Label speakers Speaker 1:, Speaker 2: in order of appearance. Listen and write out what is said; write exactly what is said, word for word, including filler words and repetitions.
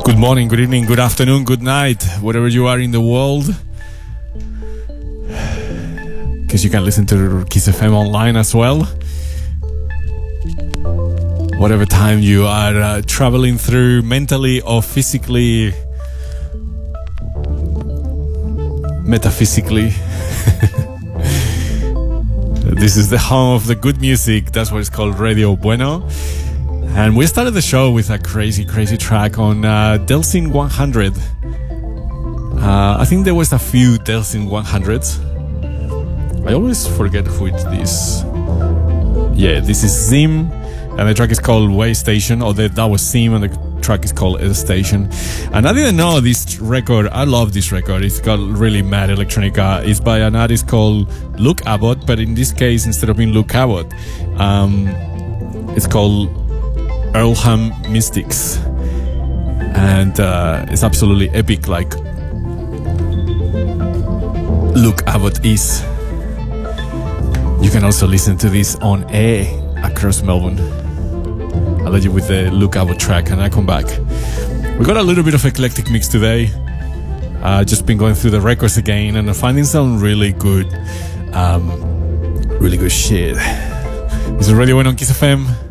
Speaker 1: Good morning, good evening, good afternoon, good night, wherever you are in the world. Because you can listen to Kiss F M online as well. Whatever time you are uh, traveling through mentally or physically, metaphysically. This is the home of the good music. That's what it's called, Radio Bueno. And we started the show with a crazy, crazy track on uh, Delsin one hundred. Uh, I think there was a few Delsin one hundreds. I always forget who it's this. Yeah, this is Zim, and the track is called Way Station, or the, that was Zim, and the track is called El Station. And I didn't know this record. I love this record. It's got really mad electronica. It's by an artist called Luke Abbott, but in this case, instead of being Luke Abbott, um, it's called Earlham Mystics, and uh, it's absolutely epic, like Luke Abbott is. You can also listen to this on air across Melbourne. I'll let you with the Luke Abbott track, and I come back. We got a little bit of eclectic mix today. Uh, just been going through the records again, and finding some really good, um, really good shit. This is Radio Bueno on Kiss F M.